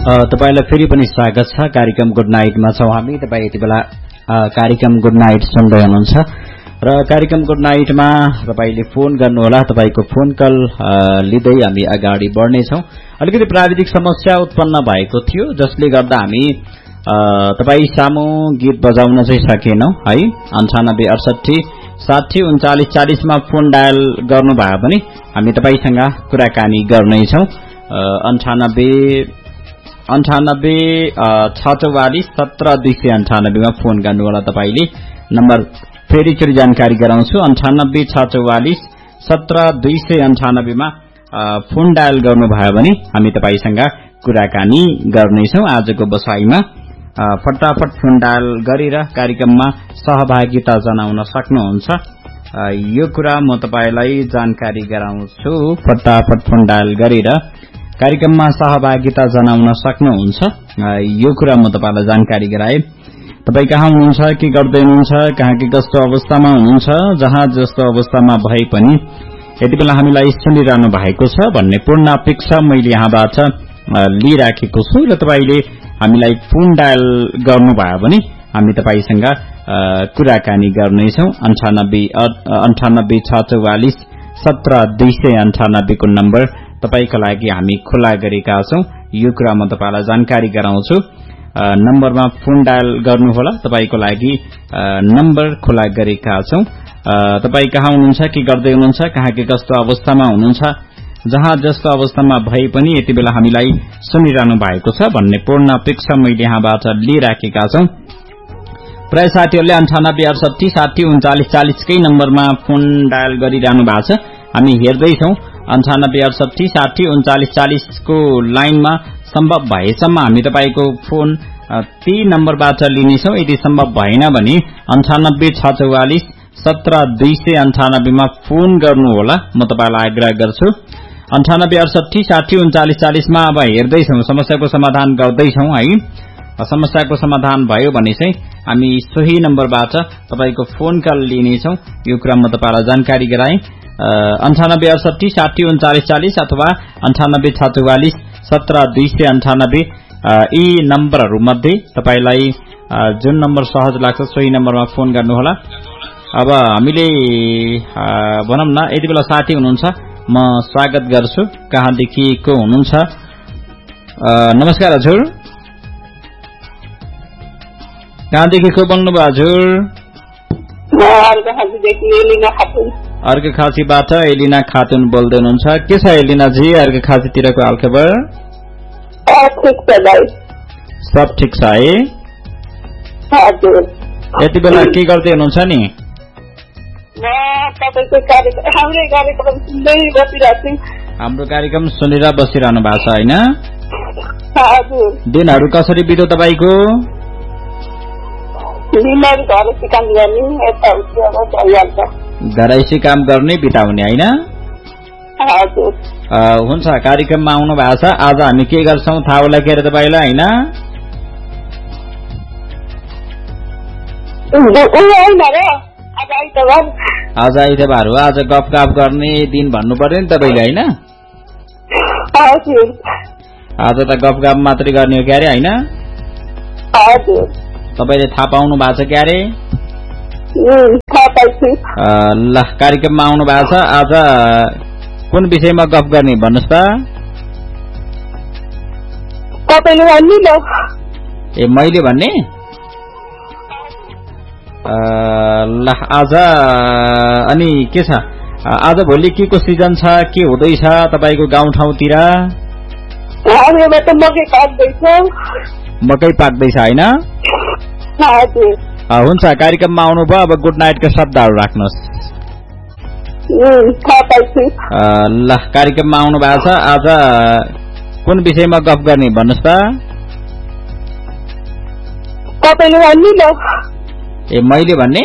तपाईलाई फेरि पनि स्वागत छ कार्यक्रम गुड नाइटमा छौं हामी। तपाई यति बेला कार्यक्रम गुड नाइट सुन्दै हुनुहुन्छ र कार्यक्रम गुड नाइटमा तपाईले फोन गर्नुहोला। तपाईको फोन कल लिँदै हामी अगाडि बढ्ने छौं। अलिकति प्राविधिक समस्या उत्पन्न भएको थियो जसले गर्दा हामी तपाई सामु गीत बजाउन चाहिँ सकेनौं है। 9868 60 39 40 मा फोन डायल गर्नु भए पनि हामी तपाईसँग कुराकानी गर्ने छौं। 98 644 17 298 मा फोन गर्नुहोला तपाईले। नम्बर फेरि चोरी जानकारी गराउँछु। 98 644 17 298 मा फोन डायल गर्नु भयो भने हामी तपाईसँग कुराकानी गर्ने छौं। आजको बसाइमा फटाफट फोन डायल गरेर कार्यक्रममा सहभागिता जनाउन सक्नुहुन्छ। यो कुरा म तपाईलाई जानकारी गराउँछु। फटाफट फोन डायल गरेर कार्यक्रममा सहभागिता जनाउन सक्नुहुन्छ। यो कुरा म तपाईलाई जानकारी गराए। तपाई कहाँ हुनुहुन्छ, के गर्दै हुनुहुन्छ, कहाँ के कस्तो अवस्थामा हुनुहुन्छ, जहाँ जस्तो अवस्थामा भए पनि यति बेला हामीलाई सुनिरहनु भएको छ भन्ने पूर्ण अपेक्षा मैले यहाँबाट लिइराखेको छु र तपाईले हामीलाई फोन डायल गर्नु भयो भने हामी तपाईसँग कुराकानी गर्नेछौं। 98 644 17 298 को नम्बर तपाईको लागि हामी खुला गरेका छौं। यो कुरा म तपाईलाई जानकारी गराउँछु। नम्बरमा फोन डायल गर्नुहोला। तपाईको लागि नम्बर खुला गरेका छौं। तपाई कहाँ हुनुहुन्छ, के गर्दै हुनुहुन्छ, कहाँ के कस्तो अवस्थामा हुनुहुन्छ, जहाँ जस्तो अवस्थामा भए पनि यति बेला हामीलाई सुनिरहनु भएको छ भन्ने पूर्ण अपेक्षा मैले यहाँबाट लिइराखेका छौं। प्राय साथीहरूले 98 68 60 39 40 कै नम्बरमा फोन डायल गरिरहनु भएको छ। हामी हेर्दैछौं। 98 68 60 39 40 को लाइनमा सम्भव भएसम्म हामी तपाईको फोन ती नम्बरबाट लिनेछौं। यदि सम्भव भएन भने 98 644 17 298 मा फोन गर्नुहोला। म तपाईलाई आग्रह गर्छु। 98 68 60 39 40 मा अब हेर्दैछौं, समस्याको समाधान गर्दैछौं है। समस्याको समाधान भयो भने चाहिँ हामी सोही नम्बरबाट तपाईको फोन कल लिनेछौं। यो कुरा म तपाईलाई जानकारी गराए। 98 68 60 39 40 अथवा 98 644 17 298 यी नम्बरहरु मध्ये तपाईलाई जुन नम्बर सहज लाग्छ सोही नम्बरमा फोन गर्नुहोला। अब हामीले भनौं न यति बेला साथी हुनुहुन्छ, म स्वागत गर्छु। कहाँदेखि को हुनुहुन्छ? नमस्कार हजुर, कहाँदेखि को बोल्नुभयो हजुर? अर्घाखाँचीबाट एलिना खातुन बोल्दै हुनुहुन्छ। के छ एलिनाजी अर्घाखाँचीतिरको हालखबर? सब ठिक छ है? यति बेला के गर्दै हुनुहुन्छ नि? हाम्रो कार्यक्रम सुनेर बसिरहनु भएको छ होइन? दिनहरू कसरी बित्यो तपाईको? घरैसी काम गर्ने बिताउने होइन? हुन्छ, कार्यक्रममा आउनु भएको छ। आज हामी के गर्छौं थाहा होला के अरे तपाईलाई होइन? आज आइतबार हो। आज गफगाफ गर्ने दिन भन्नु पर्यो नि तपाईले होइन? आज त गफगाफ मात्रै गर्ने हो क्यारे होइन? तपाईले थाहा पाउनु भएको छ क्यारे? ल, कार्यक्रममा आउनु भएको छ। आज कुन विषयमा गफ गर्ने भन्नुस् त? ए मैले भन्ने? ल, आज अनि के छ? आज भोलि के को सिजन छ, के हुँदैछ तपाईको गाउँ ठाउँतिर? मकै पाक्दैछ होइन? हुन्छ, कार्यक्रममा आउनुभयो। अब गुड नाइटका शब्दहरू राख्नुहोस्। ल, कार्यक्रममा आउनु भएको छ। आज कुन विषयमा गफ गर्ने भन्नुस् त? ए मैले भन्ने?